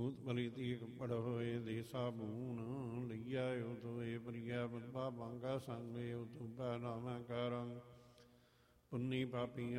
ਦੂਤ ਬਲੀ ਤੀਕ ਪੜ ਹੋਏ ਦੇ ਸਾਬੂਨ ਲਈਆ ਉਤੋਏ ਪ੍ਰਿਆ ਬਦਬਾ ਬਾਂਗਾ ਸੰਗੇ ਉਤੁਬਾ ਨਾਮੈ ਕਰੰ ਪੁੰਨੀ ਪਾਪੀ